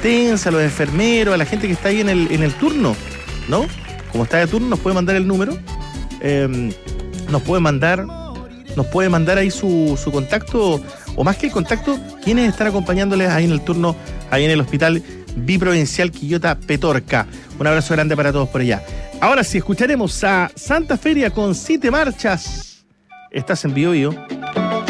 asistencia, a los enfermeros, a la gente que está ahí en el turno, ¿no? Como está de turno, nos puede mandar el número, nos puede mandar ahí su contacto, o más que el contacto, quienes están acompañándoles ahí en el turno, ahí en el Hospital Biprovincial Quillota Petorca. Un abrazo grande para todos por allá. Ahora sí, escucharemos a Santa Feria con 7 marchas. Estás en Bio Bio.